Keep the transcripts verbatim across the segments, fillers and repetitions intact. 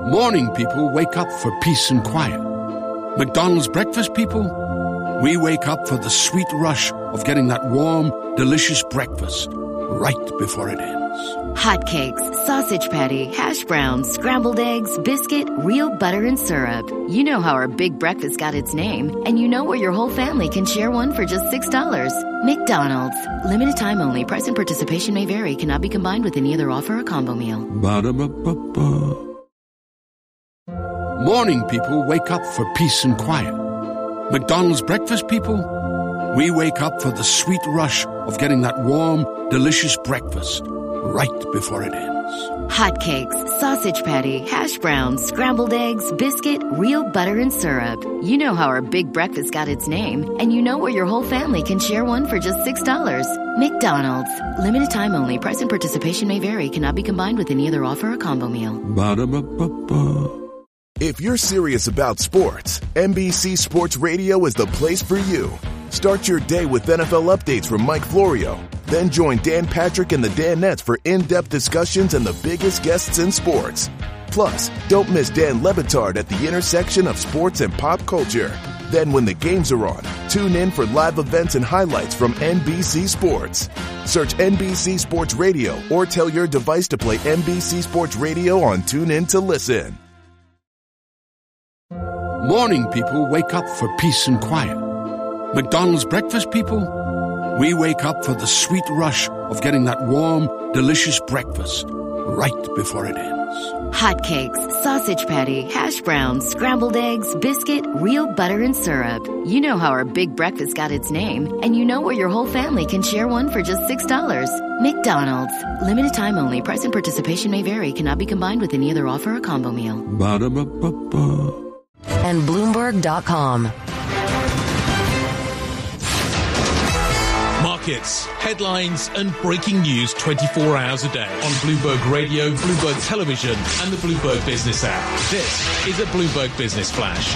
Morning people wake up for peace and quiet. McDonald's breakfast people, we wake up for the sweet rush of getting that warm, delicious breakfast right before it ends. Hotcakes, sausage patty, hash browns, scrambled eggs, biscuit, real butter and syrup. You know how our big breakfast got its name, and you know where your whole family can share one for just six dollars. McDonald's. Limited time only. Price and participation may vary. Cannot be combined with any other offer or combo meal. Ba-da-ba-ba-ba. Morning people wake up for peace and quiet. McDonald's breakfast people, we wake up for the sweet rush of getting that warm, delicious breakfast right before it ends. Hotcakes, sausage patty, hash browns, scrambled eggs, biscuit, real butter and syrup. You know how our big breakfast got its name, and you know where your whole family can share one for just six dollars. McDonald's. Limited time only. Price and participation may vary. Cannot be combined with any other offer or combo meal. Ba-da-ba-ba-ba. If you're serious about sports, N B C Sports Radio is the place for you. Start your day with N F L updates from Mike Florio. Then join Dan Patrick and the Danettes for in-depth discussions and the biggest guests in sports. Plus, don't miss Dan Le Batard at the intersection of sports and pop culture. Then when the games are on, tune in for live events and highlights from N B C Sports. Search N B C Sports Radio or tell your device to play N B C Sports Radio on TuneIn to listen. Morning people wake up for peace and quiet. McDonald's breakfast people, we wake up for the sweet rush of getting that warm, delicious breakfast right before it ends. Hotcakes, sausage patty, hash browns, scrambled eggs, biscuit, real butter and syrup. You know how our big breakfast got its name, and you know where your whole family can share one for just six dollars. McDonald's. Limited time only. Price and participation may vary. Cannot be combined with any other offer or combo meal. Ba-da-ba-ba-ba. And Bloomberg dot com. Markets, headlines and breaking news twenty-four hours a day on Bloomberg Radio, Bloomberg Television and the Bloomberg Business app. This is a Bloomberg Business Flash.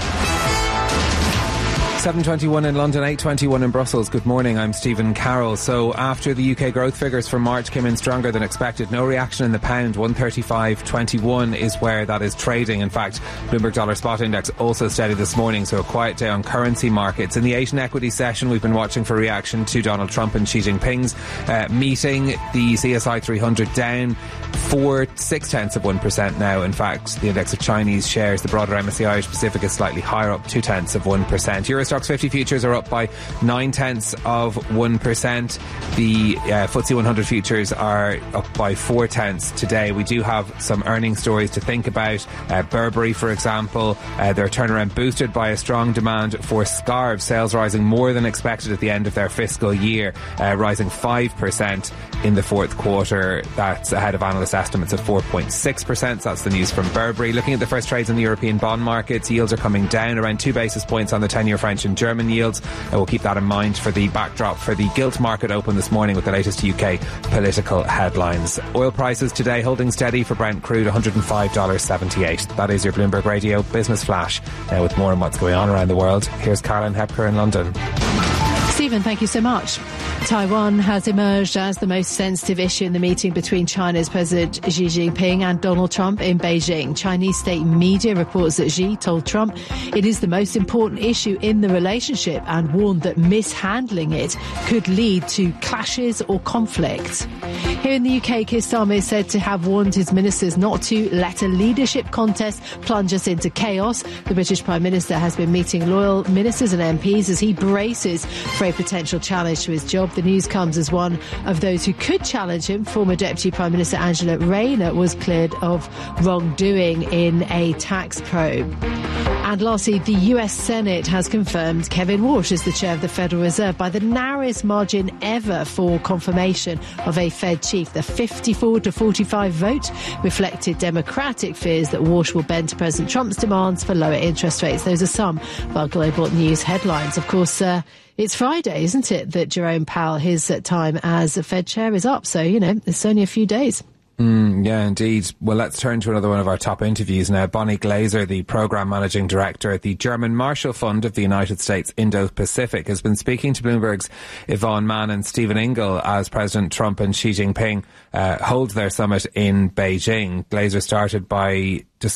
seven twenty-one in London, eight twenty-one in Brussels. Good morning, I'm Stephen Carroll. So after the U K growth figures for March came in stronger than expected, no reaction in the pound. one thirty-five twenty-one is where that is trading. In fact, Bloomberg Dollar Spot Index also steady this morning, so a quiet day on currency markets. In the Asian equity session, we've been watching for reaction to Donald Trump and Xi Jinping's uh, meeting. The C S I three hundred down four, six tenths of one percent now. In fact, the index of Chinese shares, the broader M S C I Irish Pacific is slightly higher, up two tenths of one percent. Eurostocks fifty futures are up by nine tenths of one percent. The uh, F T S E one hundred futures are up by four tenths today. We do have some earnings stories to think about. Uh, Burberry, for example, uh, their turnaround boosted by a strong demand for scarves. Sales rising more than expected at the end of their fiscal year, uh, rising five percent in the fourth quarter. That's ahead of analyst estimates of four point six percent. That's the news from Burberry. Looking at the first trades in the European bond markets, yields are coming down around two basis points on the ten-year French and German yields. And we'll keep that in mind for the backdrop for the gilt market open this morning with the latest U K political headlines. Oil prices today holding steady for Brent crude, one hundred five dollars seventy-eight. That is your Bloomberg Radio Business Flash. Now with more on what's going on around the world, here's Caroline Hepker in London. Stephen, thank you so much. Taiwan has emerged as the most sensitive issue in the meeting between China's President Xi Jinping and Donald Trump in Beijing. Chinese state media reports that Xi told Trump it is the most important issue in the relationship and warned that mishandling it could lead to clashes or conflict. Here in the U K, Keir Starmer is said to have warned his ministers not to let a leadership contest plunge us into chaos. The British Prime Minister has been meeting loyal ministers and M Ps as he braces for a potential challenge to his job. The news comes as one of those who could challenge him, former Deputy Prime Minister Angela Rayner, was cleared of wrongdoing in a tax probe. And lastly, the U S Senate has confirmed Kevin Walsh as the chair of the Federal Reserve by the narrowest margin ever for confirmation of a Fed chief. The fifty-four to forty-five vote reflected Democratic fears that Walsh will bend to President Trump's demands for lower interest rates. Those are some of our global news headlines. Of course, uh, it's Friday, isn't it, that Jerome Powell, his time as Fed chair is up. So, you know, it's only a few days. Mm, yeah, indeed. Well, let's turn to another one of our top interviews now. Bonnie Glaser, the Programme Managing Director at the German Marshall Fund of the United States Indo-Pacific, has been speaking to Bloomberg's Yvonne Mann and Stephen Ingle as President Trump and Xi Jinping uh, hold their summit in Beijing. Glaser started by